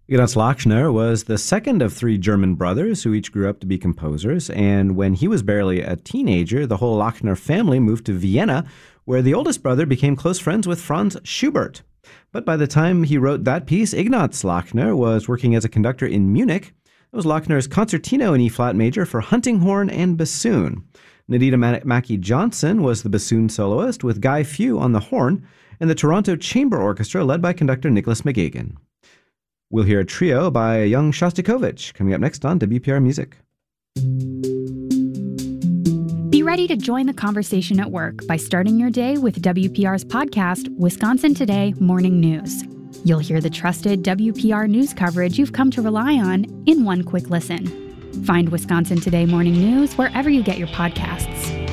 Ignaz Lachner was the second of three German brothers who each grew up to be composers, and when he was barely a teenager, the whole Lachner family moved to Vienna, where the oldest brother became close friends with Franz Schubert. But by the time he wrote that piece, Ignaz Lachner was working as a conductor in Munich. It was Lachner's concertino in E-flat major for hunting horn and bassoon. Nadita Mackey Johnson was the bassoon soloist, with Guy Few on the horn, and the Toronto Chamber Orchestra led by conductor Nicholas McGagan. We'll hear a trio by young Shostakovich coming up next on WPR Music. Be ready to join the conversation at work by starting your day with WPR's podcast, Wisconsin Today Morning News. You'll hear the trusted WPR news coverage you've come to rely on in one quick listen. Find Wisconsin Today Morning News wherever you get your podcasts.